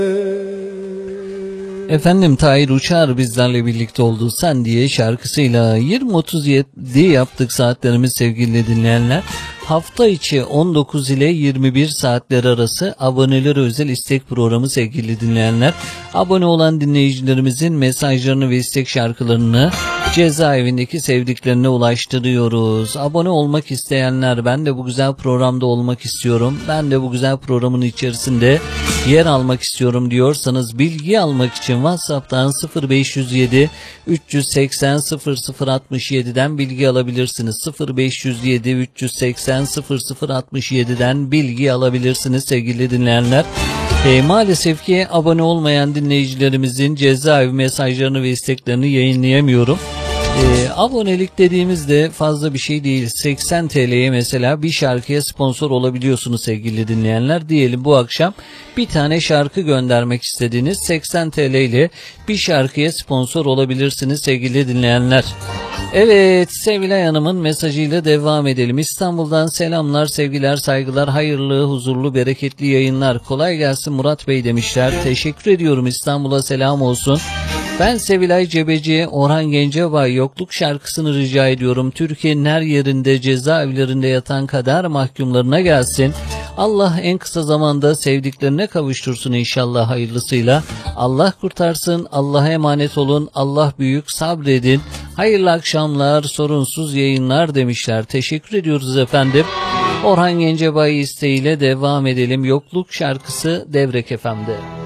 Efendim Tahir Uçar bizlerle birlikte oldu Sen diye şarkısıyla 20.37 yaptık saatlerimiz sevgili dinleyenler. Hafta içi 19 ile 21 saatler arası abonelere özel istek programı sevgili dinleyenler. Abone olan dinleyicilerimizin mesajlarını ve istek şarkılarını cezaevindeki sevdiklerine ulaştırıyoruz. Abone olmak isteyenler, ben de bu güzel programda olmak istiyorum, ben de bu güzel programın içerisinde yer almak istiyorum diyorsanız bilgi almak için WhatsApp'tan 0507 380 0067'den bilgi alabilirsiniz. 0507 380 0067'den bilgi alabilirsiniz sevgili dinleyenler. Maalesef ki abone olmayan dinleyicilerimizin cezaevi mesajlarını ve isteklerini yayınlayamıyorum. Abonelik dediğimizde fazla bir şey değil. 80 TL'ye mesela bir şarkıya sponsor olabiliyorsunuz sevgili dinleyenler. Diyelim bu akşam bir tane şarkı göndermek istediğiniz 80 TL ile bir şarkıya sponsor olabilirsiniz sevgili dinleyenler. Evet, Sevilay Hanım'ın mesajıyla devam edelim. İstanbul'dan selamlar, sevgiler, saygılar, hayırlı, huzurlu, bereketli yayınlar. Kolay gelsin Murat Bey demişler. Teşekkür ediyorum, İstanbul'a selam olsun. Ben Sevilay Cebeci, Orhan Gencebay yokluk şarkısını rica ediyorum. Türkiye'nin her yerinde cezaevlerinde yatan kader mahkumlarına gelsin. Allah en kısa zamanda sevdiklerine kavuştursun inşallah hayırlısıyla. Allah kurtarsın, Allah'a emanet olun, Allah büyük, sabredin. Hayırlı akşamlar, sorunsuz yayınlar demişler. Teşekkür ediyoruz efendim. Orhan Gencebay isteğiyle devam edelim. Yokluk şarkısı Devrek FM'de.